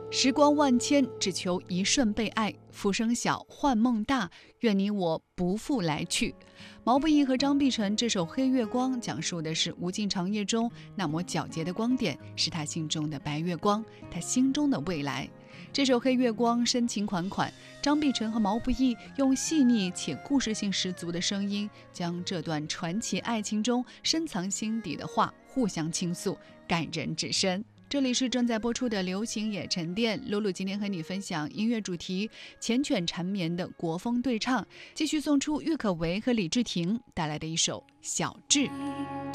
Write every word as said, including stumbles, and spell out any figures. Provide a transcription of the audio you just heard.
时光万千，只求一瞬被爱。浮生小，幻梦大，愿你我不负来去。毛不易和张碧晨这首《黑月光》讲述的是无尽长夜中那抹皎洁的光点，是他心中的白月光，他心中的未来。这首《黑月光》深情款款，张碧晨和毛不易用细腻且故事性十足的声音，将这段传奇爱情中深藏心底的话互相倾诉，感人至深。这里是正在播出的流行也沉淀，露露今天和你分享音乐主题缱绻缠绵的国风对唱，继续送出郁可唯和李治廷带来的一首《小智》。